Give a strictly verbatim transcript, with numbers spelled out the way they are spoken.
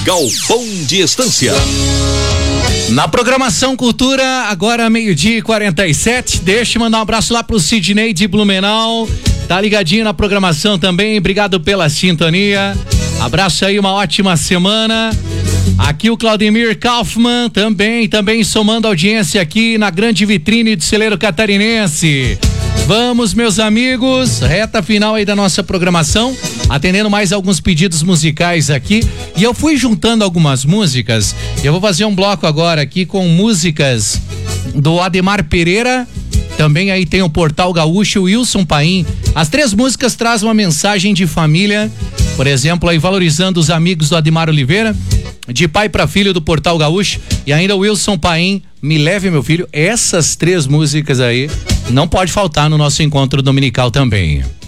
Galpão de Estância. Na programação Cultura, agora meio-dia e quarenta e sete. Deixa eu mandar um abraço lá pro Sidney de Blumenau. Tá ligadinho na programação também. Obrigado pela sintonia. Abraço aí, uma ótima semana. Aqui o Claudemir Kaufmann também, também somando audiência aqui na grande vitrine do celeiro catarinense. Vamos, meus amigos, reta final aí da nossa programação, atendendo mais alguns pedidos musicais aqui, e eu fui juntando algumas músicas. Eu vou fazer um bloco agora aqui com músicas do Ademar Pereira. Também aí tem o Portal Gaúcho, o Wilson Paim. As três músicas trazem uma mensagem de família, por exemplo, aí valorizando os amigos do Ademar Oliveira, de pai para filho do Portal Gaúcho, e ainda o Wilson Paim, Me Leve Meu Filho. Essas três músicas aí não pode faltar no nosso encontro dominical também.